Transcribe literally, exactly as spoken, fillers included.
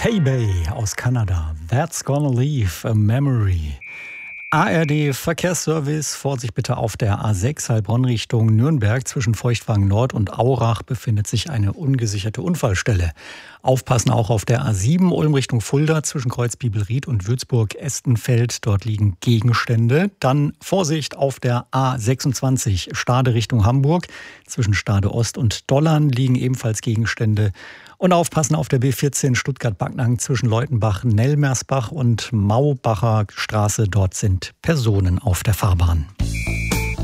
Tay-Bay aus Kanada. That's Gonna Leave a Memory. A R D-Verkehrsservice, Vorsicht bitte auf der A sechs Heilbronn Richtung Nürnberg. Zwischen Feuchtwagen Nord und Aurach befindet sich eine ungesicherte Unfallstelle. Aufpassen auch auf der A sieben Ulm Richtung Fulda zwischen Kreuzbibelried und Würzburg-Estenfeld. Dort liegen Gegenstände. Dann Vorsicht auf der A sechsundzwanzig Stade Richtung Hamburg. Zwischen Stade Ost und Dollern liegen ebenfalls Gegenstände. Und aufpassen auf der B vierzehn Stuttgart-Backnang zwischen Leutenbach, Nellmersbach und Maubacher Straße. Dort sind Personen auf der Fahrbahn.